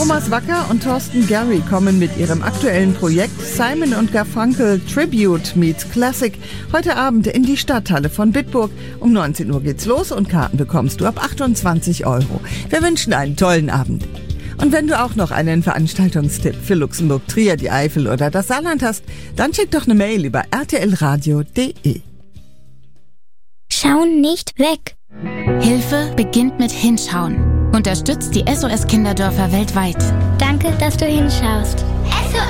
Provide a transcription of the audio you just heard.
Thomas Wacker und Thorsten Gary kommen mit ihrem aktuellen Projekt Simon & Garfunkel Tribute meets Classic heute Abend in die Stadthalle von Bitburg. Um 19 Uhr geht's los und Karten bekommst du ab 28 €. Wir wünschen einen tollen Abend. Und wenn du auch noch einen Veranstaltungstipp für Luxemburg, Trier, die Eifel oder das Saarland hast, dann schick doch eine Mail über rtlradio.de. Schauen nicht weg. Hilfe beginnt mit Hinschauen. Unterstützt die SOS Kinderdörfer weltweit. Danke, dass du hinschaust.